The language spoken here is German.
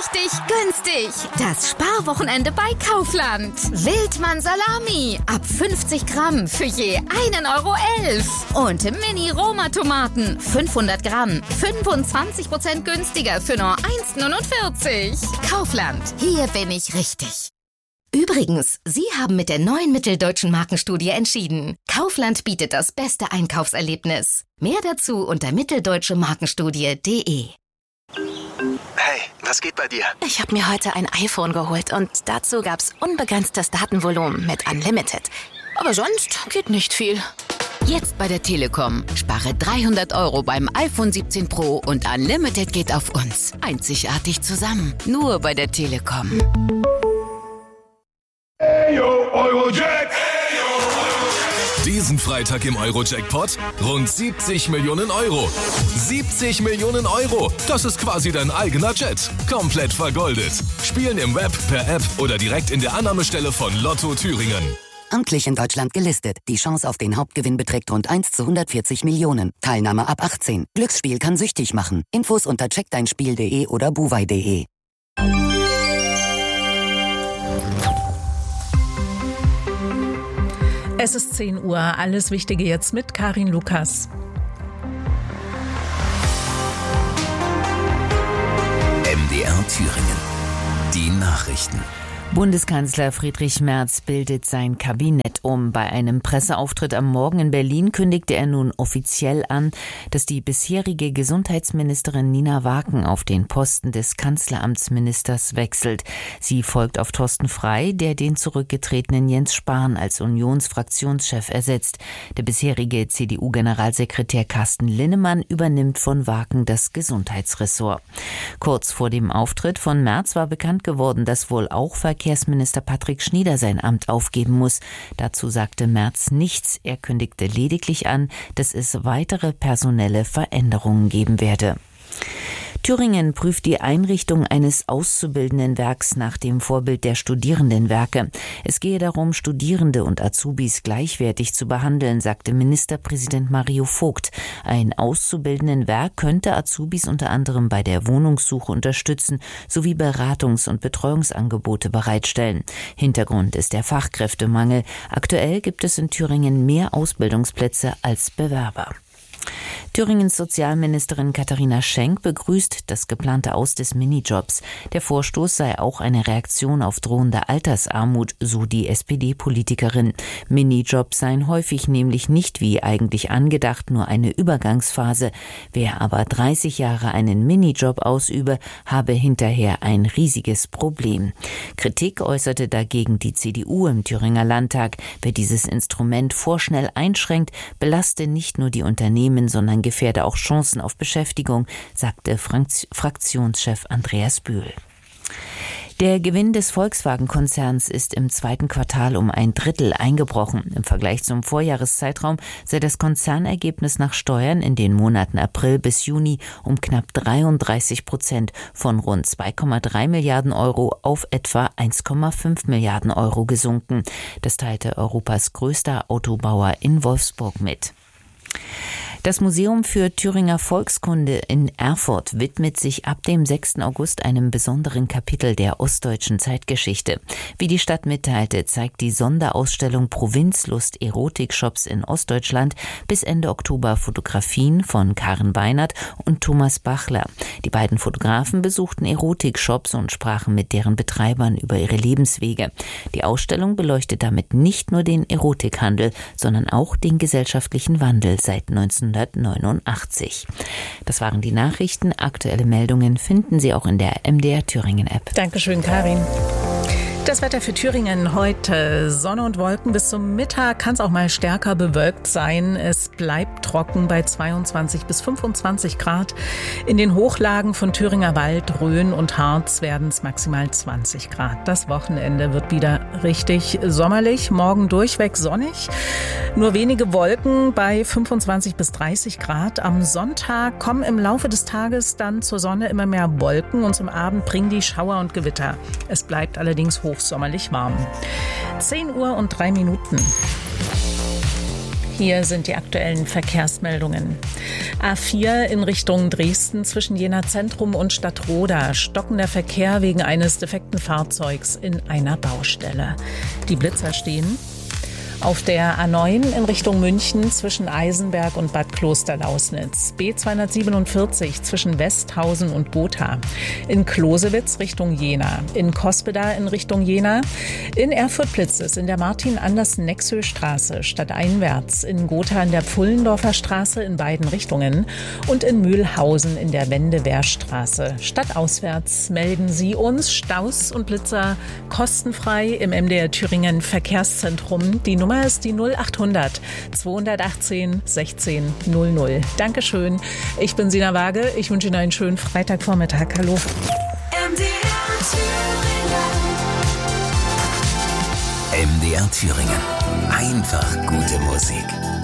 richtig günstig. Das Sparwochenende bei Kaufland. Wildmann Salami ab 50 Gramm für je 1,11 €. Und Mini-Roma-Tomaten 500 Gramm 25% günstiger für nur 1,49 €. Kaufland, hier bin ich richtig. Übrigens, Sie haben mit der neuen Mitteldeutschen Markenstudie entschieden. Kaufland bietet das beste Einkaufserlebnis. Mehr dazu unter mitteldeutschemarkenstudie.de. Hey, was geht bei dir? Ich habe mir heute ein iPhone geholt und dazu gab's unbegrenztes Datenvolumen mit Unlimited. Aber sonst geht nicht viel. Jetzt bei der Telekom. Spare 300 € beim iPhone 17 Pro und Unlimited geht auf uns. Einzigartig zusammen. Nur bei der Telekom. Diesen Freitag im Euro-Jackpot rund 70 Millionen €. 70 Millionen €! Das ist quasi dein eigener Jet. Komplett vergoldet. Spielen im Web, per App oder direkt in der Annahmestelle von Lotto Thüringen. Amtlich in Deutschland gelistet. Die Chance auf den Hauptgewinn beträgt rund 1 zu 140 Millionen. Teilnahme ab 18. Glücksspiel kann süchtig machen. Infos unter checkdeinspiel.de oder buwei.de. Es ist 10 Uhr. Alles Wichtige jetzt mit Karin Lukas. MDR Thüringen. Die Nachrichten. Bundeskanzler Friedrich Merz bildet sein Kabinett um. Bei einem Presseauftritt am Morgen in Berlin kündigte er nun offiziell an, dass die bisherige Gesundheitsministerin Nina Waken auf den Posten des Kanzleramtsministers wechselt. Sie folgt auf Thorsten Frey, der den zurückgetretenen Jens Spahn als Unionsfraktionschef ersetzt. Der bisherige CDU-Generalsekretär Carsten Linnemann übernimmt von Waken das Gesundheitsressort. Kurz vor dem Auftritt von Merz war bekannt geworden, dass wohl auch Verkehrsminister Patrick Schnieder sein Amt aufgeben muss. Dazu sagte Merz nichts. Er kündigte lediglich an, dass es weitere personelle Veränderungen geben werde. Thüringen prüft die Einrichtung eines Auszubildendenwerks nach dem Vorbild der Studierendenwerke. Es gehe darum, Studierende und Azubis gleichwertig zu behandeln, sagte Ministerpräsident Mario Vogt. Ein Auszubildendenwerk könnte Azubis unter anderem bei der Wohnungssuche unterstützen sowie Beratungs- und Betreuungsangebote bereitstellen. Hintergrund ist der Fachkräftemangel. Aktuell gibt es in Thüringen mehr Ausbildungsplätze als Bewerber. Thüringens Sozialministerin Katharina Schenk begrüßt das geplante Aus des Minijobs. Der Vorstoß sei auch eine Reaktion auf drohende Altersarmut, so die SPD-Politikerin. Minijobs seien häufig nämlich nicht wie eigentlich angedacht nur eine Übergangsphase. Wer aber 30 Jahre einen Minijob ausübe, habe hinterher ein riesiges Problem. Kritik äußerte dagegen die CDU im Thüringer Landtag. Wer dieses Instrument vorschnell einschränkt, belaste nicht nur die Unternehmen, sondern gefährde auch Chancen auf Beschäftigung, sagte Fraktionschef Andreas Bühl. Der Gewinn des Volkswagen-Konzerns ist im zweiten Quartal um 1/3 eingebrochen. Im Vergleich zum Vorjahreszeitraum sei das Konzernergebnis nach Steuern in den Monaten April bis Juni um knapp 33% von rund 2,3 Milliarden € auf etwa 1,5 Milliarden € gesunken. Das teilte Europas größter Autobauer in Wolfsburg mit. Das Museum für Thüringer Volkskunde in Erfurt widmet sich ab dem 6. August einem besonderen Kapitel der ostdeutschen Zeitgeschichte. Wie die Stadt mitteilte, zeigt die Sonderausstellung Provinzlust Erotikshops in Ostdeutschland bis Ende Oktober Fotografien von Karen Weinert und Thomas Bachler. Die beiden Fotografen besuchten Erotikshops und sprachen mit deren Betreibern über ihre Lebenswege. Die Ausstellung beleuchtet damit nicht nur den Erotikhandel, sondern auch den gesellschaftlichen Wandel seit 1989. Das waren die Nachrichten. Aktuelle Meldungen finden Sie auch in der MDR Thüringen App. Dankeschön, Karin. Das Wetter für Thüringen heute. Sonne und Wolken. Bis zum Mittag kann es auch mal stärker bewölkt sein. Es bleibt trocken bei 22 bis 25 Grad. In den Hochlagen von Thüringer Wald, Rhön und Harz werden es maximal 20 Grad. Das Wochenende wird wieder richtig sommerlich. Morgen durchweg sonnig. Nur wenige Wolken bei 25 bis 30 Grad. Am Sonntag kommen im Laufe des Tages dann zur Sonne immer mehr Wolken und zum Abend bringen die Schauer und Gewitter. Es bleibt allerdings hochsommerlich warm. 10 Uhr und 3 Minuten. Hier sind die aktuellen Verkehrsmeldungen. A4 in Richtung Dresden zwischen Jena Zentrum und Stadtroda. Stockender Verkehr wegen eines defekten Fahrzeugs in einer Baustelle. Die Blitzer stehen. Auf der A9 in Richtung München zwischen Eisenberg und Bad Klosterlausnitz. B247 zwischen Westhausen und Gotha. In Closewitz Richtung Jena. In Cospeda in Richtung Jena. In Erfurt blitzt es in der Martin-Andersen-Nexö-Straße stadteinwärts. In Gotha an der Pfullendorfer Straße in beiden Richtungen. Und in Mühlhausen in der Wende-Wehrstraße. Stadtauswärts melden Sie uns Staus und Blitzer kostenfrei im MDR Thüringen Verkehrszentrum. Die Nummer ist die 0800 218 16 00. Dankeschön. Ich bin Sina Waage. Ich wünsche Ihnen einen schönen Freitagvormittag. Hallo. MDR Thüringen. Einfach gute Musik.